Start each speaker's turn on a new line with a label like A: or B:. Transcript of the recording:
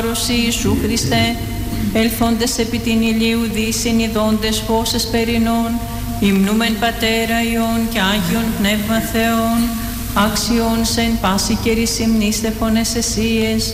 A: Ιησού Χριστέ, ελθόντες επί την ηλίου δύσιν ειδώντες φως εσπερινών, υμνούμεν Πατέρα Υιόν και Άγιον Πνεύμα Θεόν, άξιον σε εν πάση καιρή συμνήστε φωνές εσίες,